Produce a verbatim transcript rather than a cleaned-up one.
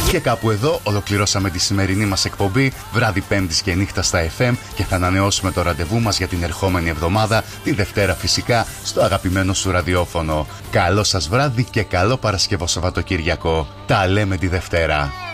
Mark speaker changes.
Speaker 1: Και κάπου εδώ ολοκληρώσαμε τη σημερινή μας εκπομπή βράδυ Πέμπτης και νύχτα στα εφ εμ και θα ανανεώσουμε το ραντεβού μας για την ερχόμενη εβδομάδα, τη Δευτέρα φυσικά, στο αγαπημένο σου ραδιόφωνο. Καλό σας βράδυ και καλό Παρασκευό Σαββατοκύριακο. Τα λέμε τη Δευτέρα.